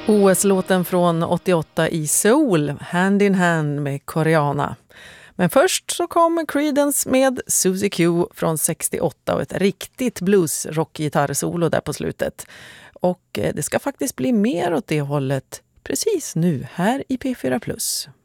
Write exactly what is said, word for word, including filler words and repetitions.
O S-låten från åttioåtta i Seoul, Hand in Hand med Koreana. Men först så kom Creedence med Susie Q från sextioåtta och ett riktigt blues-rock-gitarrsolo där på slutet. Och det ska faktiskt bli mer åt det hållet precis nu här i P fyra Plus.